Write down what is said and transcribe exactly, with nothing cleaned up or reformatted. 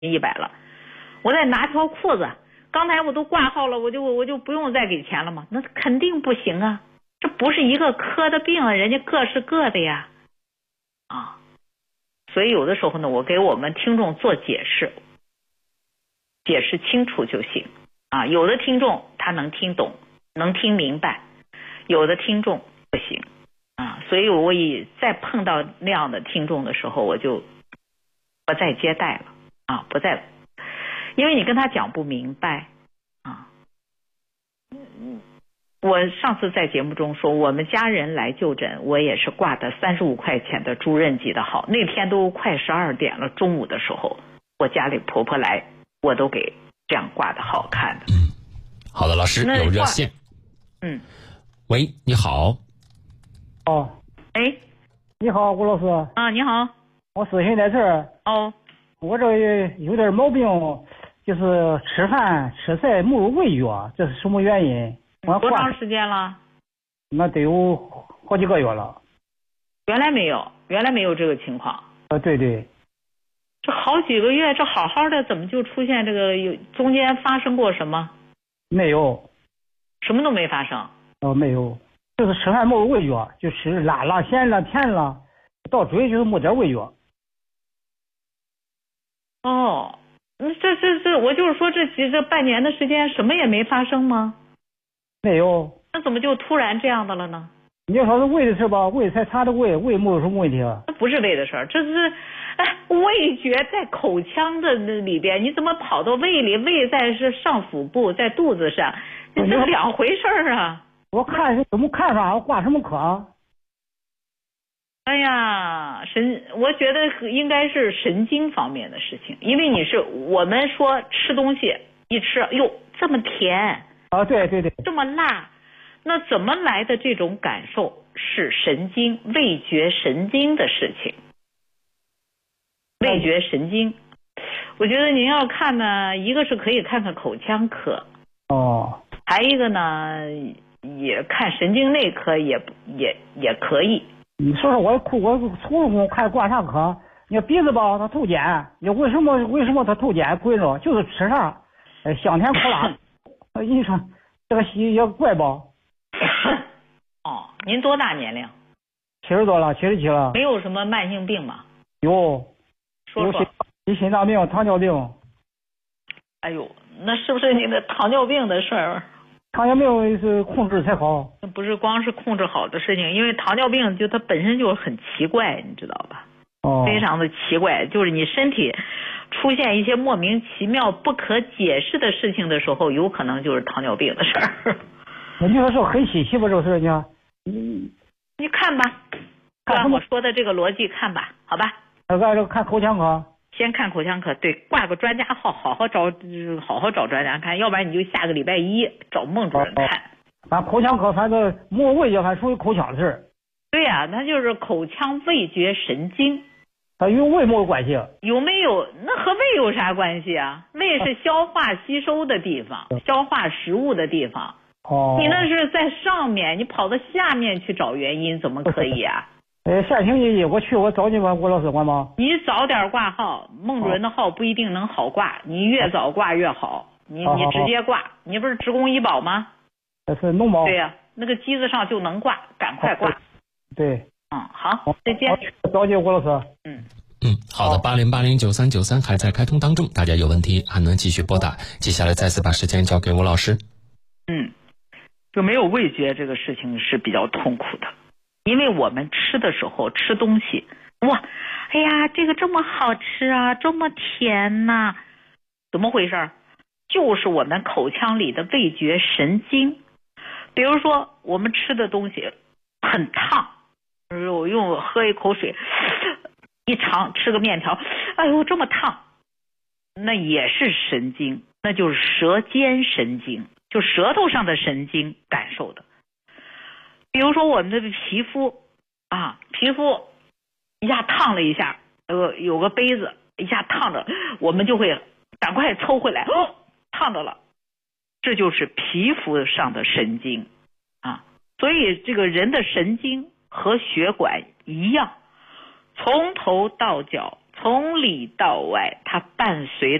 一百了，我再拿条裤子，刚才我都挂号了，我就我就不用再给钱了吗？那肯定不行啊，这不是一个科的病啊，人家各是各的呀，啊，所以有的时候呢，我给我们听众做解释，解释清楚就行啊。有的听众他能听懂，能听明白，有的听众不行啊，所以我也再碰到那样的听众的时候，我就不再接待了啊，不再，因为你跟他讲不明白啊。我上次在节目中说，我们家人来就诊，我也是挂的三十五块钱的朱润吉的号。那天都快十二点了，中午的时候，我家里婆婆来，我都给这样挂的号看的。 嗯，好的，老师有热线。 嗯， 喂，你好。 哦， 哎， 你好，吴老师。 啊，你好。 我咨询在这儿。 哦。 我这有点毛病，就是吃饭吃菜没有味觉，这是什么原因？我多长时间了？ 那得有好几个月了。 原来没有，原来没有这个情况。 呃，对对。 这好几个月，这好好的，怎么就出现这个？有中间发生过什么？ 没有。 什么都没发生。 哦，没有，就是吃饭没有味觉，就是辣了、咸了、甜了，到嘴就是没点味觉。 哦，那这这这，我就是说这几这半年的时间，什么也没发生吗？ 没有。 那怎么就突然这样的了呢？ 你要说是胃的事吧，胃才查的胃，胃没有什么问题啊。 那不是胃的事儿，这是哎味觉在口腔的那里边，你怎么跑到胃里？胃在是上腹部，在肚子上，这是两回事儿啊。 我看是怎么看法，我挂什么科？ 哎呀，神，我觉得应该是神经方面的事情，因为你是我们说吃东西一吃，哟这么甜啊，对对对， 这么辣，那怎么来的这种感受是神经味觉神经的事情，味觉神经。我觉得您要看呢，一个是可以看看口腔科， 哦， 还一个呢也看神经内科也也也可以。 你说说我我初中看挂啥科？你看鼻子吧，它头尖，你为什么为什么它头尖贵着？就是吃啥，哎，香甜苦辣。你说这个西也怪吧？ 哦，您多大年龄？ 七十多了，七十七了。 没有什么慢性病吗？ 有， 说说。 有心脏病、糖尿病。 哎呦，那是不是你的糖尿病的事儿？ 糖尿病是控制才好。 不是光是控制好的事情，因为糖尿病就它本身就很奇怪，你知道吧？ 哦。 非常的奇怪，就是你身体出现一些莫名其妙、不可解释的事情的时候，有可能就是糖尿病的事儿。 那你说是很稀奇吧？这个事儿呢？你你看吧，按我说的这个逻辑看吧，好吧？ 按这个看口腔科。 先看口腔科，对，挂个专家号，好好找，好好找专家看，要不然你就下个礼拜一找孟主任看。 反正口腔科，反正没有味觉，还属于口腔的事。 对呀、啊，它就是口腔味觉神经。 它与胃没有关系。 有没有？那和胃有啥关系啊？胃是消化吸收的地方，消化食物的地方。 哦。 你那是在上面，你跑到下面去找原因，怎么可以啊？ 呃，下星期一我去，我找你们吴老师管吗？ 你早点挂号，孟主任的号不一定能好挂，你越早挂越好。你你直接挂，你不是职工医保吗？ 这是农保。 对呀、啊，那个机子上就能挂，赶快挂。 对。 嗯，好，再见。 早见，吴老师。 嗯嗯，好的，八零八零九三九三还在开通当中，大家有问题还能继续拨打。接下来再次把时间交给吴老师。 嗯，就没有味觉这个事情是比较痛苦的。因为我们吃的时候吃东西，哇，哎呀，这个这么好吃啊，这么甜呐、啊，怎么回事？就是我们口腔里的味觉神经。比如说我们吃的东西很烫，我用喝一口水，一尝吃个面条，哎呦这么烫，那也是神经，那就是舌尖神经，就舌头上的神经感受的。比如说我们的皮肤啊，皮肤一下烫了一下，呃，有个杯子一下烫着，我们就会赶快抽回来，哦，烫着了，这就是皮肤上的神经啊。所以这个人的神经和血管一样，从头到脚， 从里到外，它伴随